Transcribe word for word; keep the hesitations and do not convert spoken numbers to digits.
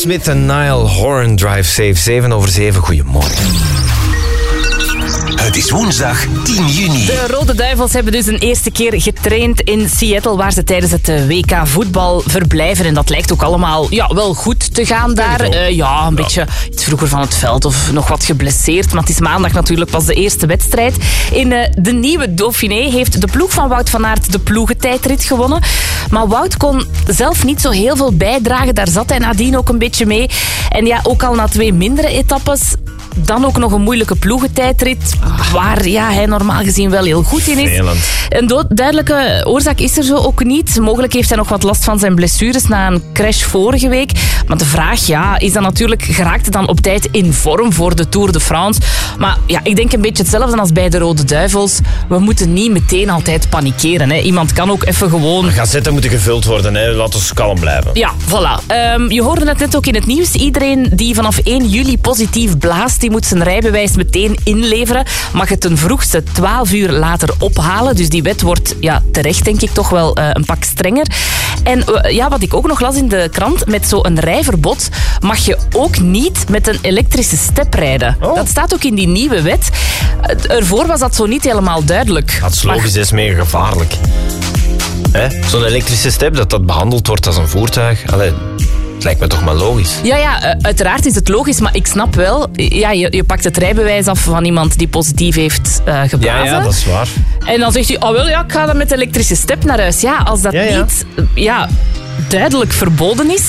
Smith en Niall Horan, Drive Safe, zeven over zeven. Goedemorgen. Het is woensdag tien juni. De Rode Duivels hebben dus een eerste keer getraind in Seattle, waar ze tijdens het W K voetbal verblijven. En dat lijkt ook allemaal ja, wel goed te gaan daar. Uh, ja, een ja. beetje iets vroeger van het veld of nog wat geblesseerd. Maar het is maandag natuurlijk pas de eerste wedstrijd. In uh, de nieuwe Dauphiné heeft de ploeg van Wout van Aert de ploegentijdrit gewonnen. Maar Wout kon zelf niet zo heel veel bijdragen. Daar zat hij nadien ook een beetje mee. En ja, ook al na twee mindere etappes... Dan ook nog een moeilijke ploegentijdrit, waar ja, hij normaal gezien wel heel goed in is. Vervelend. Een dood, duidelijke oorzaak is er zo ook niet. Mogelijk heeft hij nog wat last van zijn blessures na een crash vorige week. Maar de vraag ja, is dan natuurlijk, geraakt hij dan op tijd in vorm voor de Tour de France? Maar ja, ik denk een beetje hetzelfde als bij de Rode Duivels. We moeten niet meteen altijd panikeren. Hè. Iemand kan ook even gewoon... De gazetten moeten gevuld worden, hè. Laat ons kalm blijven. Ja, voilà. Um, je hoorde het net ook in het nieuws. Iedereen die vanaf één juli positief blaast, die moet zijn rijbewijs meteen inleveren. Mag het ten vroegste twaalf uur later ophalen. Dus die wet wordt ja, terecht, denk ik, toch wel uh, een pak strenger. En uh, ja, wat ik ook nog las in de krant, met zo'n rijverbod mag je ook niet met een elektrische step rijden. Oh. Dat staat ook in die nieuwe wet. Uh, ervoor was dat zo niet helemaal duidelijk. Dat is logisch, dat is mega gevaarlijk. Zo'n elektrische step, dat dat behandeld wordt als een voertuig. Allee... Het lijkt me toch maar logisch. Ja, ja, uiteraard is het logisch, maar ik snap wel... Ja, je, je pakt het rijbewijs af van iemand die positief heeft uh, geblazen. Ja, ja, dat is waar. En dan zegt hij, oh wel, ja, ik ga dan met de elektrische step naar huis. Ja, als dat ja, ja. niet ja, duidelijk verboden is,